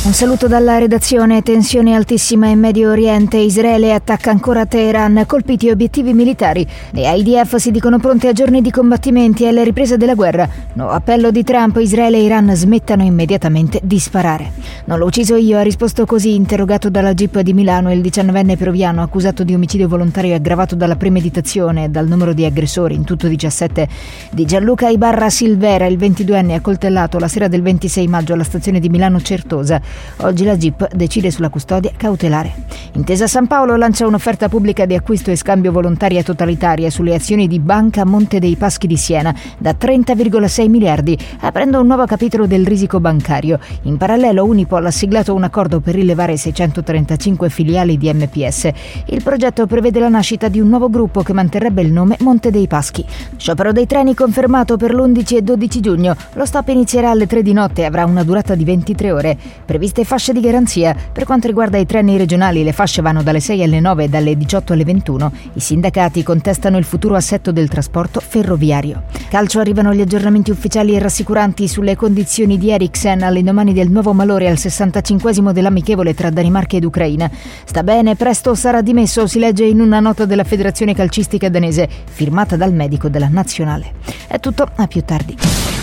Un saluto dalla redazione. Tensione altissima in Medio Oriente. Israele attacca ancora Teheran, colpiti obiettivi militari. Le IDF si dicono pronte a giorni di combattimenti e alla ripresa della guerra. Nuovo appello di Trump: Israele e Iran smettano immediatamente di sparare. Non l'ho ucciso io, ha risposto così, interrogato dalla GIP di Milano, il 19enne peruviano accusato di omicidio volontario aggravato dalla premeditazione e dal numero di aggressori, in tutto 17, di Gianluca Ibarra Silvera, il 22enne accoltellato la sera del 26 maggio alla stazione di Milano Certosa. Oggi la GIP decide sulla custodia cautelare. Intesa San Paolo lancia un'offerta pubblica di acquisto e scambio volontaria totalitaria sulle azioni di Banca Monte dei Paschi di Siena da 30,6 miliardi, aprendo un nuovo capitolo del risico bancario. In parallelo Unipol ha siglato un accordo per rilevare 635 filiali di MPS. Il progetto prevede la nascita di un nuovo gruppo che manterrebbe il nome Monte dei Paschi. Sciopero dei treni confermato per l'11 e 12 giugno. Lo stop inizierà alle 3 di notte e avrà una durata di 23 ore. Previste fasce di garanzia. Per quanto riguarda i treni regionali, le fasce vanno dalle 6 alle 9 e dalle 18 alle 21. I sindacati contestano il futuro assetto del trasporto ferroviario. Calcio, arrivano gli aggiornamenti ufficiali e rassicuranti sulle condizioni di Eriksen all'indomani del nuovo malore al 65esimo dell'amichevole tra Danimarca ed Ucraina. Sta bene, presto sarà dimesso, si legge in una nota della Federazione Calcistica danese, firmata dal medico della nazionale. È tutto, a più tardi.